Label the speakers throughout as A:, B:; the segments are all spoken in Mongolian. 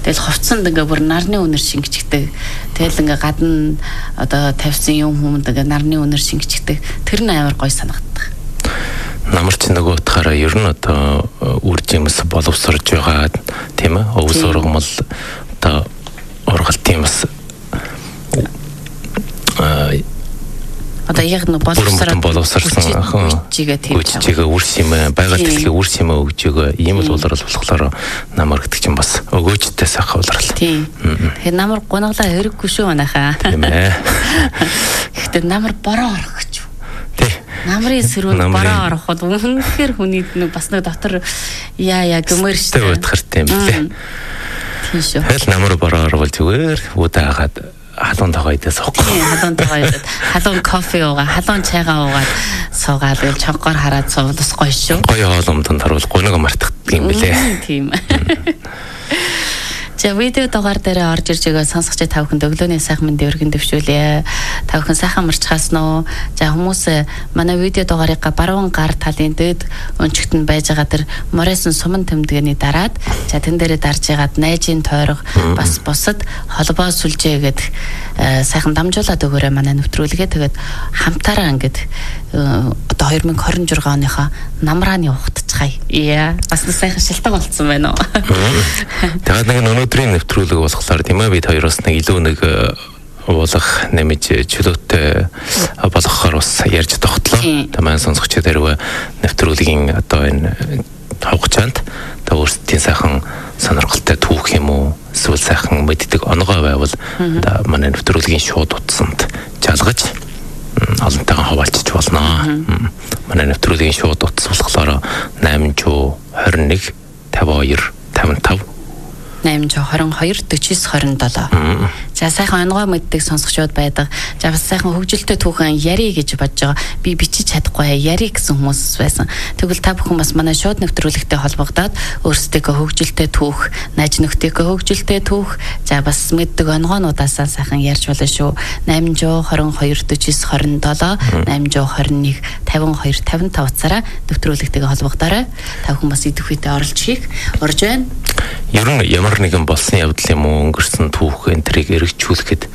A: Тэгэл хувцсанд ингээ бүр нарны үнэр шингэждэг. Тэгэл ингээ гадна одоо тавьсан юм хүмүүнд ингээ нарны үнэр шингэждэг. Тэр нь амар гоё санагддаг.
B: Намарч нөгөө утгаараа ер нь одоо үржимс боловсрож байгаа тийм ээ. Өвс ургамал одоо ургалт юмс
A: одоо яг нэг
B: боловсрсан үчигээ үрс юм байгаль дэлхий үрс юм өгж өгөө ийм л улрал болохоор намар гэдэг чинь бас өгөөжтэй сайхан улрал.
A: Тэгэхээр намар гоноглоо хэрэггүй шүү манайхаа.
B: Тийм ээ.
A: Гэхдээ намар бороо орох гэж.
B: Тий.
A: Намрын сэрүүн бороо ороход үнэхээр хүний нэг бас нэг дотор яа гэмээр шүү.
B: Тэ утгаар тийм лээ.
A: Тийм шүү.
B: Хэл намар бороо орвол зүгээр удаагаад халуун тагойдээс авахгүй.
A: Халуун тагойдод халуун кофе уугаа, халуун чайгаа уугаад суугаад чонгоор хараад суулгас гоё шүү.
B: Гоё хооломтонд харуул гоног мартагддаг юм билээ.
A: Тийм. За видео дугаар дээр орж ирж байгаа сонсогч та бүхэнд өглөөний сайхан мэндийг өргөн дэвшүүлье. Та бүхэн сайхан марчхаасан уу? За хүмүүс манай видео дугаарыг баруун гар талын дэд өнчгт нь байж байгаа тэр морайсан суман тэмдгээний дараад за тэн дээрээ дарж ягаад найжийн тойрог бас бусад холбоо сүлжээ гэдэг сайхан дамжуулаад өгөөрэй манай нэвтрүүлгээ. Тэгээд хамтаараа ингээд одоо 2026 оныхоо намрааны ухтцгаая. Яа, бас сайхан шилдэг болцсон байна уу?
B: Тэгээд нэг өнөөдрийн нэвтрүүлэг болохоор тийм ээ бид хоёроос нэг илүү нэг уулах нэмж чөлөөтэй болгохоор бас ярьж тогтлоо. Тамаа сонсогчдод хэрвээ нэвтрүүлгийн одоо энэ хавгачаанд та өөрсдийн сайхан сонирхолтой түүх юм уу эсвэл сайхан мэддэг онгой байвал манай нэвтрүүлгийн шууд утсанд жалгаж олонтойгоо хаваалчих болно. Манай нэвтрүүлгийн шууд утас болохоор 821 52 55
A: 822 49 27. За сайхан онгой мэддэг сонсогчдод байдаг. За бас сайхан хөгжилтэй түүхэн яри гэж бодож байгаа. Би бичиж чадахгүй яри гэсэн хүмүүс байсан. Тэгвэл та бүхэн бас манай шууд нэвтрүүлэгтэй холбогдоод өөрсдөө хөгжилтэй түүх, найз нөхдийнхөө хөгжилтэй түүх, за бас мэддэг онгойнуудаасаа сайхан ярьж болно шүү. 822 49 27 821 52 55 утсаараа нэвтрүүлэгтэйгээ холбогдоорой. Та бүхэн бас идэвхтэй оролж хийх урж байна.
B: Ер нь ямар нэгэн болсон явдал юм уу өнгөрсөн түүх энтрийг эргэжүүлэхэд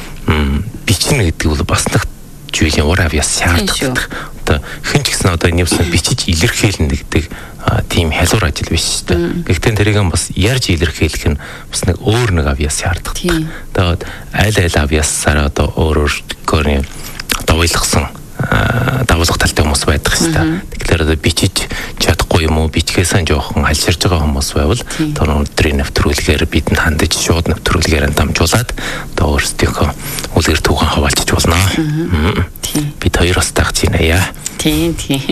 B: бичнэ гэдэг бол бас нэг зүйлийн ур авьяас шаарддаг. Одоо хэн ч гэсэн одоо нэвсэн бичиж илэрхийлнэ гэдэг тийм хялуур ажил биш шүү дээ. Гэхдээ тэрийг бас ярьж илэрхийлэх нь бас нэг өөр нэг авьяас шаарддаг. Тэгээд аль авьяасаараа одоо өөрөөр давуулгасан давуулга талтай хүмүүс байдаг хэвээр. Тэгэхээр одоо бичиж чадахгүй юм уу бичгээсэн жоохон хальширж байгаа хүмүүс байвал тэр өнөөдрийн нэвтрүүлгээр бидэнд хандаж шууд нэвтрүүлгээр дамжуулаад одоо өөрсдийнхөө үлгэр түүхэн хаваалчих болно. Бид хоёр бас тагч байна яа. Тийм.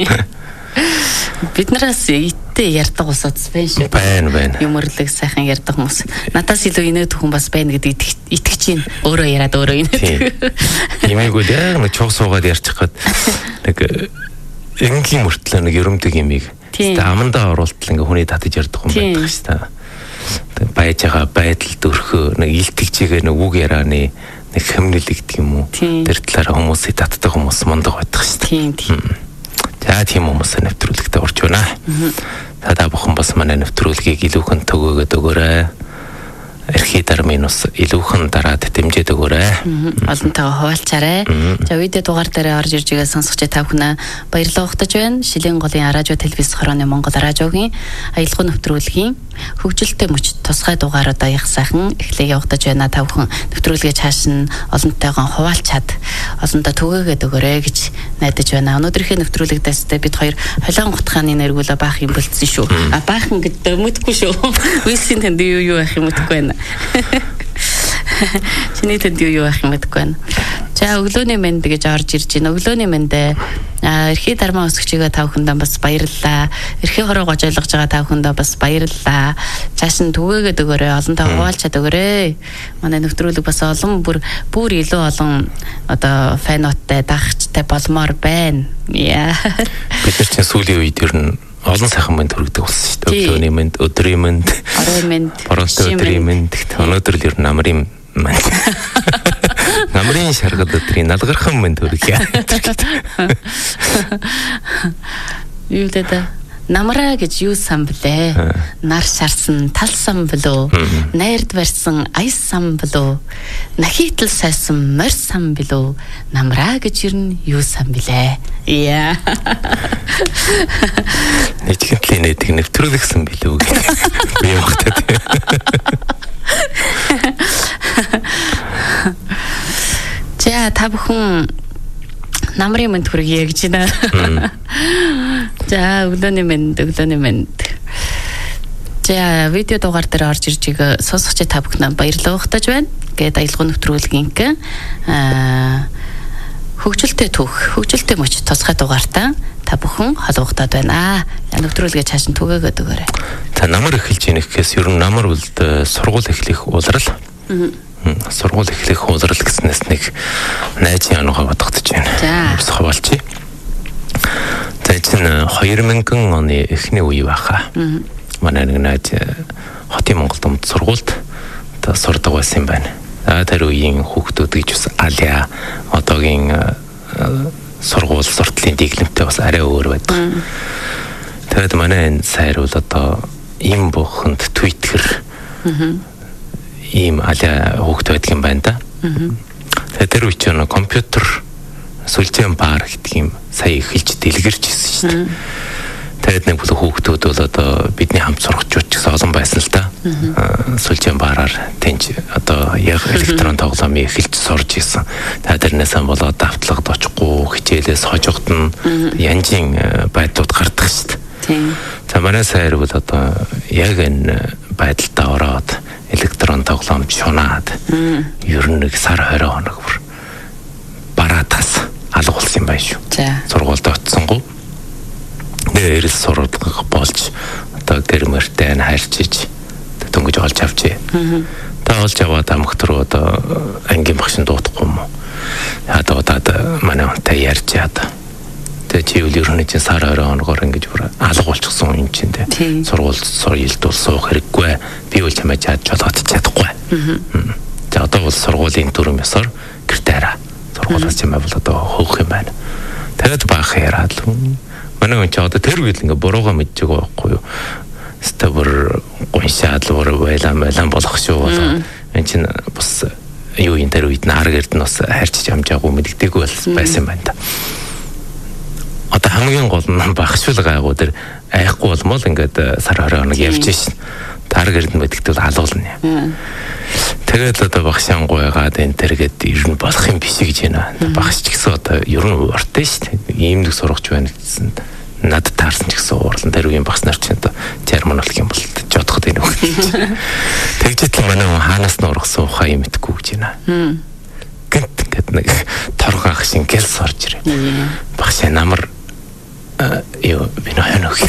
B: Биднээс иттэй ярьдаг ус удас байна шүү. Байна.
A: Юмрлэг сайхан ярьдаг хүмүүс. Надаас илүү инээд хүн бас байна гэдэг итгэж чинь өөрөө яриад өөрөө инээд.
B: Имэйгүүд яг нэг чог суугаад ярьчих гээд нэг энгийн мөртлөө нэг ерөмдөг имийг амандаа оруултал ингээ хүний татаж ярьдаг хүн байдаг шүү дээ. Байж байгаа байдал дөрхөө нэг илтгэжгээ нэг үг ярианы нэг хэмнэл гэдэг юм уу. Тэр талаараа хүмүүсийг татдаг хүмүүс мундаг байдаг шүү дээ. Тийм. За тийм хүмүүсээ нэвтрүүлэгтээ орж байна. Та бүхэн бас манай нэвтрүүлгийг илүүхэн төгөөгд өгөөрэй. Эрхий дармын ус илүүхэн дараад дэмжиж өгөөрэй. Олонтойгоо хуваалцаарай. За видео дугаар дээр орж ирж байгаа сонсогч та бүхэн баярлалаа ухтаж байна. Шилийн голын радио телевиз хорооны Монгол радиогийн аялал нэвтрүүлгийн хөгжилтэй мөч тусгай дугаараа их сайхан эхлээ явагдаж байна. Та бүхэн нэвтрүүлгээ цааш нь олонтойгоо хуваалцаад олонтоо төгөөгээд өгөөрэй гэж найдаж байна. Өнөөдрийнхээ нэвтрүүлэгдээс бид хоёр холион гутхааны нэргүүлээ баах юм болцсон шүү. Баахан гэдэг мэдгүй шүү. Висийн тэнд юу байх юм мэдгүй байна. Чиний тэнд юу байх юм мэдгүй байна. За өглөөний мэнд гэж орж ирж байна. Өглөөний мэндэ эрхий дармаа өсгчигээ та бүхэндээ бас баярлалаа. Эрхий хороо гож ойлгож байгаа та бүхэндээ бас баярлалаа. Цааш нь түгээгээд өгөөрэй. Олонтоо хуваалцаад өгөөрэй. Манай нэвтрүүлэг бас олон бүр илүү олон одоо фанаттай дагчтай болмоор байна. Яа. Бид нар чинь сүүлийн үед ер нь олон сайхан мэнд хүргэдэг болсон шүү дээ. Өглөөний мэнд, өдрийн мэнд, орой мэнд, өдрийн мэнд. Өнөөдөр л ер нь намрын мэнд. Намрын шаргал өдрийн налгархан мэнд хүргье. Юу гэдэг
A: намраа гэж юу сан блэ? Нар шарсан тал сан билүү? Найрд барьсан аяс сан билүү? Нахитал сайсан морь сан билүү? Намраа гэж ер нь юу сан блэ? Яа.
B: Нэтгэнтлийн нэдэг нэвтрүүлсэн билүү гэх. Би явахтаа. За
A: та бүхэн намрын мэнд хүргэе гэж байна. За өглөөний мэнд. За видео дугаар дээр орж ирж байгаа сонсогч та бүхэн баярлалаа ухтаж байна. Гээд аялал нэвтрүүлгийнх хөгжилтэй хөгжилтэй мөч тусгай дугаартаа та бүхэн холбогдоод байна. Нэвтрүүлгээ цааш нь түгээгээд өгөөрэй.
B: За намар эхэлж ийнэх гэхээс ер нь намар үлд сургууль эхлэх улирал. Сургууль эхлэх улирал гэснээс нэг найзын оногоо бодогдож байна. Босхо болчих. За чинь 2000 оны эхний үе байхаа. Манай нэг найз хотын Монголд өмд сургуульд одоо сурдаг байсан юм байна. Тэр үеийн хүүхдүүд гэж бас алиа одоогийн сургууль суртлын дэглэмтэй бас арай өөр байдаг. Тэгээд манай энэ сайр бол одоо ийм бохонд твиттер ийм алиа хүүхд байдаг юм байна да. Тэгээд тэр үеч нь компьютер сүлжээн баар гэдэг юм сая эхэлж дэлгэрч ирсэн шүү дээ. Тэгээд нэг бүлэг хүүхдүүд бол одоо бидний хамт сурагчид ч гэсэн олон байсан л да. Сүлжээн баараар тэнж одоо яг электрон тоглоомыг эхэлж сурж исэн. Тэрнээс болоод давтлагад очихгүй хичээлээс хожигдно янжийн байдлууд гардаг шүү дээ. За манай сайр бол одоо яг энэ байдалтай ороод электрон тоглоомд шунаад ер нь нэг сар 20 хоног бүр бараатаас алга болсон юм байна шүү. Сургуульд очсонгүй нэрэл сурдаг болж одоо гэрмэртэй хайрчиж дөнгөж олж авчээ. Та олж аваад амхт руу одоо ангийн багшин дуудахгүй юм уу? Одоо манай онтой ярьж яад. Тэгээ чи үл ерөнхий чинь сар 20 хоногоор ингэж бүр алга болчихсон юм чинь тэ. Сургууль соёлд бол суух хэрэггүй. Би үл чамаа чад жолоодч чадахгүй. За одоо бол сургуулийн дүрм ёсоор гэртээ хараа. Сургуулиас чамаа бол одоо хөөх юм байна. Тэгээд баах яраад л манай хүн ч одоо тэр үйл ингээ буруугаа мэдчихэж байгаа байхгүй юу? Стабер гоншаад л байлаа болох шүү болоо. Энд чинь бас юу энэ тэр үед нар эрдэнэс харьцаж амжаагүй мэддэггүй байсан байна да. Одоо хамгийн гол нь багшуул гайгүй тэр айхгүй болмол ингээд сар 20 хоног явж шин. Тар гэрд мэддэгтэл алуулна. Тэгээд одоо багшаан гойгаад энэ тэргээд ер нь болох юм биш гэж байна. Багш ч гэсэн одоо ер нь уртай шүү дээ. Ийм нэг сурагч байна гэсэн над таарсан ч гэсэн уурлан тэр үеийн багш нар ч одоо Герман болох юм бол жодоход энэ үг. Тэгжэтэл манай хаанаас нь ургасан ухаа юм итгэхгүй гэж байна. Гэт нэг торгон ах шин гэл сорж ирээ. Багш намар ёо бинаа нөх.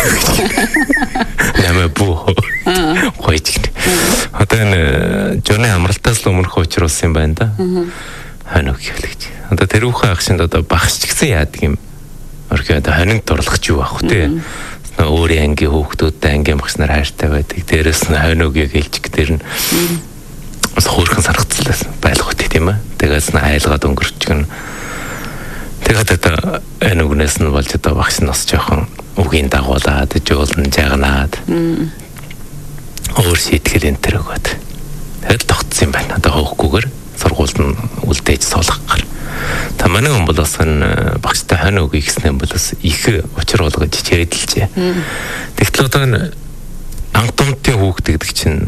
B: Намаа буу. Гойч. Одоо энэ жонны амралтаас л өмнөх уучруулсан юм байна да. Ханог хэлж. Одоо тэр үхэн ах шинд одоо багш ч гэсэн яадаг юм. Орхиод хонинг дурлах ч юу аах вэ? Өөрийн ангийн хүүхдүүдтэй ангийн багш нар хайртай байдаг. Дээрээс нь хоногыг хэлчих дээр нь бас хөөрхөн санагцлаас байлгах үү тийм ээ. Тэгээс нь айлгаад өнгөрчих нь. Тэгээд одоо энэ үгнээс нь болж одоо багш нь бас жоохон үгийн дагуулад жуулн жагнаад өөр сэтгэл энэ төр өгөөд. Тэгээд тогтсон юм байна. Одоо хөөхгүйгээр сургуульд нь үлдээж суулгах гар. Та манай хүн бол бас энэ багштай хань үг ихсэн бол бас их учир болгож чийдэлжээ. Тэгтэл одоо энэ ангтомтын хүүхд гэдэг чинь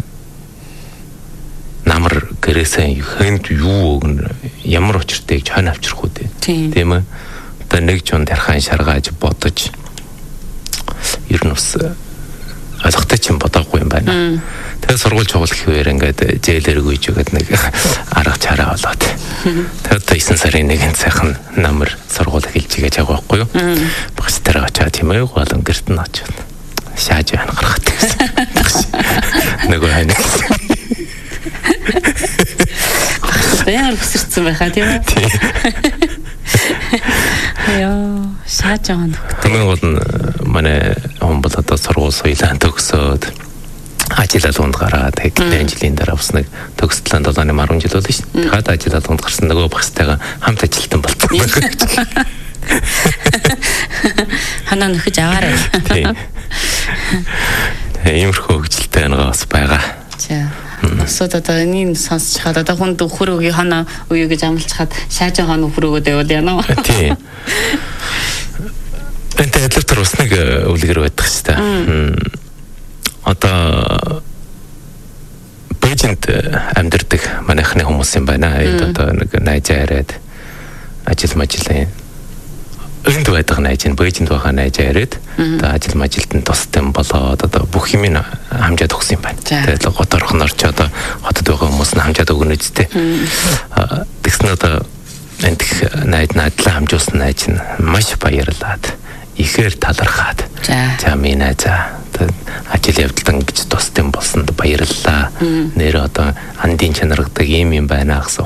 B: намар гэрээсээ хэнд юу өгнө ямар учиртай гэж хань авчрах үү тийм ээ. Одоо нэг ч он тархан шаргааж бодож ер нь бас ойлгохтой ч юм бодоогүй юм байна. Тэгээд сургууль чуулах хэвээр ингээд зээлэр гүйж өгöd нэг арга чараа болоод. Тэгээд 9 сарын 1-нд сайхан намар сургууль эхэлж байгаа байгаа байхгүй юу? Багш тараа очоод тийм ээ болон гэрт нь очоод шааж байна гаргах гэсэн. Нөгөө хань. Яар бүсэрсэн байхаа тийм ээ. Яа, шааж байгаа нөх. Хамгийн гол нь манай хүн бол одоо сургууль соёлаа төгсөөд ажил алганд гараад хэдэн жилийн дараа бас нэг төгсөлтөнд 10 жил болно шүү. Тэгээд ажил алганд гарсан нөгөө багштайгаа хамт ажилтан болсон.
A: Ханаа нөхөж аваарай.
B: Иймэрхүү хөгжилтэй байгаа бас байгаа.
A: За. Осод одоо энэ сонсч хаад одоо хүнд өхөр өгийн ханаа үе гэж амлцахад шааж байгаа нөхөр өгөөд яваад яана.
B: Тийм. Энтэй адилтар бас нэг үлгэр байдаг шүү дээ. Одоо Бээжинд амьдардаг манайхны хүмүүс юм байна. Одоо нэг найз яриад ажил энд байдаг найз нь Бээжинд байгаа найз яриад одоо ажил мажилд нь тустай болоод одоо бүх юм хамжаад өгсөн юм байна. Тэгээд гот орхоноор ч одоо хотод байгаа хүмүүс нь хамжаад өгнө үстэй. Тэгсэн одоо энд найдлаа хамжуулсан найз нь маш баярлаад ихээр талархаад за минь ажил явдал ингэж тустай болсонд баярлалаа. Нэр одоо андын чанаргадаг юм байна гэсэн